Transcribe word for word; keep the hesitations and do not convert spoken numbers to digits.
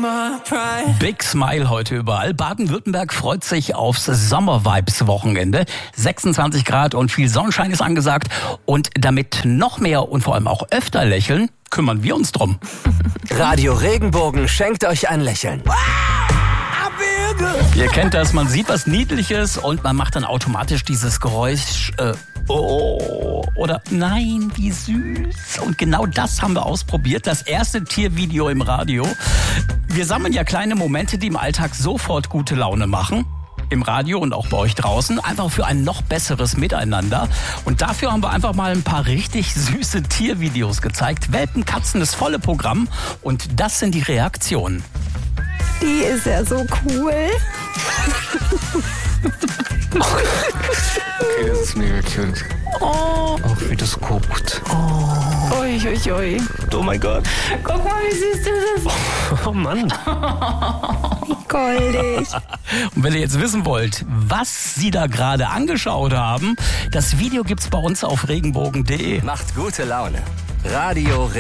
Big Smile heute überall. Baden-Württemberg freut sich aufs Sommer-Vibes-Wochenende. sechsundzwanzig Grad und viel Sonnenschein ist angesagt. Und damit noch mehr und vor allem auch öfter lächeln, kümmern wir uns drum. Radio Regenbogen schenkt euch ein Lächeln. Ihr kennt das, man sieht was Niedliches und man macht dann automatisch dieses Geräusch, äh, oh, oder nein, wie süß. Und genau das haben wir ausprobiert, das erste Tiervideo im Radio. Wir sammeln ja kleine Momente, die im Alltag sofort gute Laune machen. Im Radio und auch bei euch draußen, einfach für ein noch besseres Miteinander. Und dafür haben wir einfach mal ein paar richtig süße Tiervideos gezeigt. Welpen, Katzen, das volle Programm. Und das sind die Reaktionen. Die ist ja so cool. Okay, das ist mega cute. Oh. Auch wie das guckt. Oh. Ui, ui, ui. Oh mein Gott. Guck mal, wie süß das ist. Oh Mann. Wie goldig. Und wenn ihr jetzt wissen wollt, was Sie da gerade angeschaut haben, das Video gibt's bei uns auf regenbogen punkt de. Macht gute Laune. Radio Regenbogen.